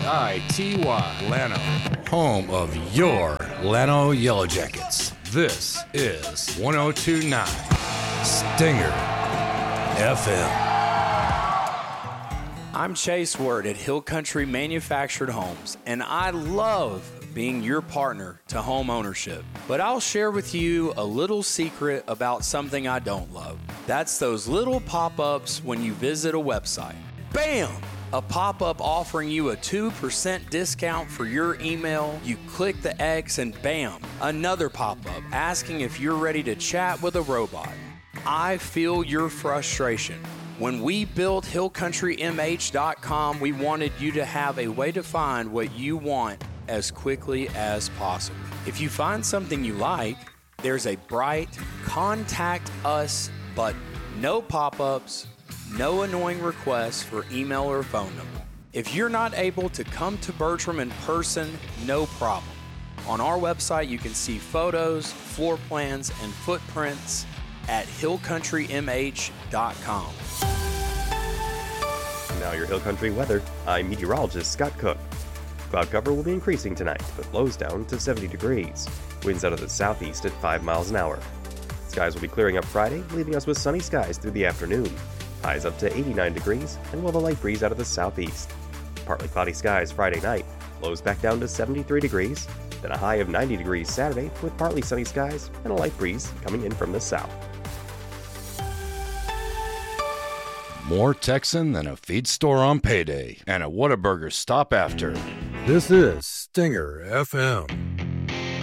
Lano, home of your Lano Yellow Jackets. This is 102.9 Stinger FM. I'm Chase Word at Hill Country Manufactured Homes, and I love being your partner to home ownership. But I'll share with you a little secret about something I don't love. That's those little pop-ups when you visit a website. Bam! A pop-up offering you a 2% discount for your email. You click the X and bam, another pop-up asking if you're ready to chat with a robot. I feel your frustration. When we built HillCountryMH.com, we wanted you to have a way to find what you want as quickly as possible. If you find something you like, there's a bright Contact Us button. No pop-ups, no annoying requests for email or phone number. If you're not able to come to Bertram in person, no problem. On our website, you can see photos, floor plans, and footprints at HillCountryMH.com. Now your Hill Country weather. I'm meteorologist Scott Cook. Cloud cover will be increasing tonight, with lows down to 70 degrees. Winds out of the southeast at 5 miles an hour. Skies will be clearing up Friday, leaving us with sunny skies through the afternoon. Highs up to 89 degrees, and we'll have a light breeze out of the southeast. Partly cloudy skies Friday night. Lows back down to 73 degrees. Then a high of 90 degrees Saturday, with partly sunny skies and a light breeze coming in from the south. More Texan than a feed store on payday and a Whataburger stop after. This is Stinger FM.